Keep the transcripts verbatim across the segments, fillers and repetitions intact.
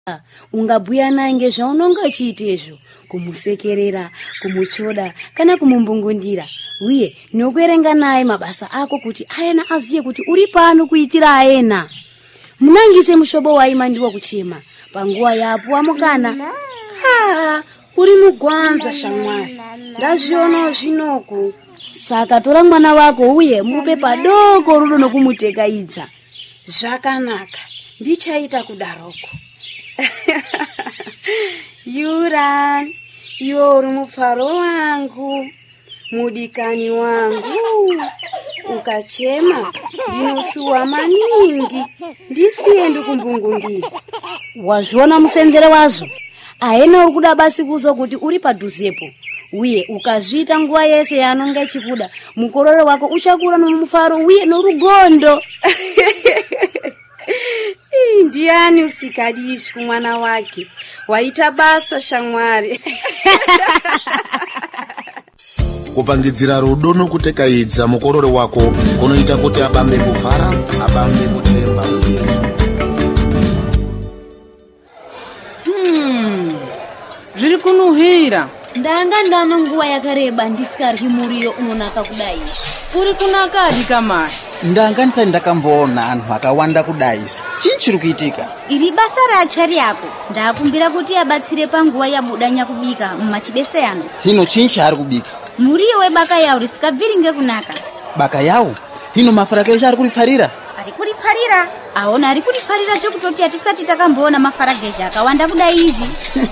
Ungabhuya naye ngezvaunonga uchiitezvo, kumusekerera, kumuchoda kana kumumbungundira. Uye nokuerenga naye mabasa ako kuti ayena aziye kuti uri pano kuitira ayena. Munangise mushobo waima ndiwo kuchema panguwa yapo amukana. Ah, uri mugwanza shamwari. Ndazviona zvinoku. Saka tora mwana wako uye mupe padoko rudo nokumutekaidza. Zvakanaka. Ndichaita kudaroko. Yuran, iwe uri mufaro wangu, mudikani wangu. Ukachema ndinosuwa maningi, ndisiye ndikumbungundira. Wazviona musenzere wazvo? Aena uri kuda basi kuzo kuti uri padhuzepo. Uye ukazvita nguwa yese yanonga chikuda, mukororo wako uchakura nomufaro uye norugondo. Ndiani usikadishi kumwana wake? Waita basa shamwari. Kupangidzira rudo nokutekaidza mukororo wako kunoita kuti abambe kufara, abambe kutemba uye. Hmm. Zviri kunuhira. Ndanga ndano nguwa yakareba ndisikaryi muriyo unonaka kudai. Uri kunakadi kamai? Ndanga ndisati ndakamboona anhu akawanda kudai. Chii chiri kuitika? Iri basa ratsvari yako. Ndakumbira kuti abatsire panguwa yabudanya kubika mumachibeseyano. Hino chii chari kubika? Muriyo webaka yawo risikabviri ngekunaka. Baka yawo? Hino mafara kesha ari kurifarira? Ari kurifarira? Aona ari kurifarira chokutoti atisati takamboona mafaragesha akawanda kudai izvi.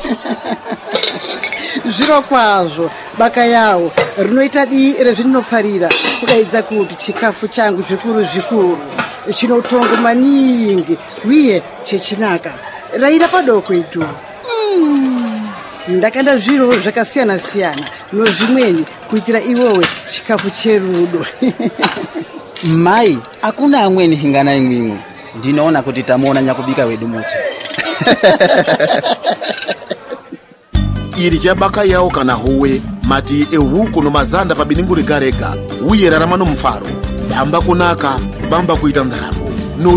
Zviro kwazvo baka yawo rinoita dii rezvinofarira kudaidza kuti chikafu changu zvikuru zvikuru chinotongo maningi uye chechinaka raira padoko itu. Mm. Ndakanda zviro zvakasiyana siyana nozvimweni kuitira iwowe chikafu cherudo. Mai, akuna amweni hingana imwimwe. Ndinoona kuti tamuona nyakubika wedu muti. Iri chabaka yawo kana howe mati ehuku nomazanda pabininguri garega uye rarama nomufaro. Bamba kunaka, bamba kuita ndaramo.